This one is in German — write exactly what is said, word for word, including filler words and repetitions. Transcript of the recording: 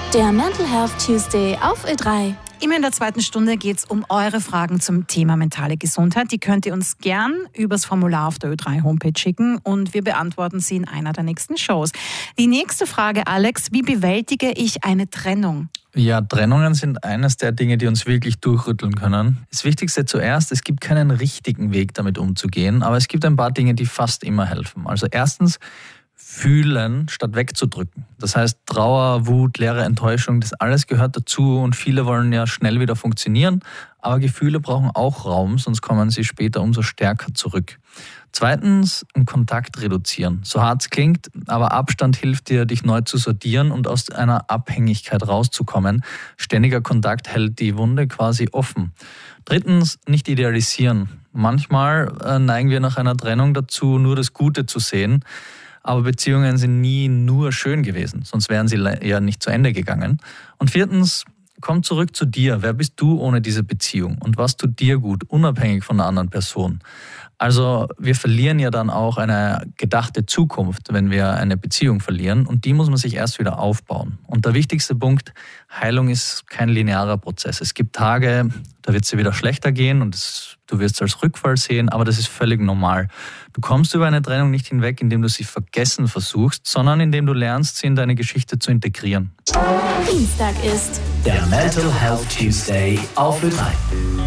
Der Mental Health Tuesday auf Ö drei. Immer in der zweiten Stunde geht es um eure Fragen zum Thema mentale Gesundheit. Die könnt ihr uns gern übers Formular auf der Ö drei Homepage schicken und wir beantworten sie in einer der nächsten Shows. Die nächste Frage, Alex, wie bewältige ich eine Trennung? Ja, Trennungen sind eines der Dinge, die uns wirklich durchrütteln können. Das Wichtigste zuerst, es gibt keinen richtigen Weg, damit umzugehen, aber es gibt ein paar Dinge, die fast immer helfen. Also erstens, fühlen statt wegzudrücken. Das heißt, Trauer, Wut, Leere, Enttäuschung, das alles gehört dazu und viele wollen ja schnell wieder funktionieren, aber Gefühle brauchen auch Raum, sonst kommen sie später umso stärker zurück. Zweitens, einen Kontakt reduzieren. So hart es klingt, aber Abstand hilft dir, dich neu zu sortieren und aus einer Abhängigkeit rauszukommen. Ständiger Kontakt hält die Wunde quasi offen. Drittens, nicht idealisieren. Manchmal äh, neigen wir nach einer Trennung dazu, nur das Gute zu sehen. Aber Beziehungen sind nie nur schön gewesen, sonst wären sie ja nicht zu Ende gegangen. Und viertens, komm zurück zu dir. Wer bist du ohne diese Beziehung? Und was tut dir gut, unabhängig von einer anderen Person? Also wir verlieren ja dann auch eine gedachte Zukunft, wenn wir eine Beziehung verlieren. Und die muss man sich erst wieder aufbauen. Und der wichtigste Punkt, Heilung ist kein linearer Prozess. Es gibt Tage, da wird es dir wieder schlechter gehen und es, du wirst es als Rückfall sehen, aber das ist völlig normal. Du kommst über eine Trennung nicht hinweg, indem du sie vergessen versuchst, sondern indem du lernst, sie in deine Geschichte zu integrieren. Dienstag ist der Mental Health Tuesday auf Ö drei.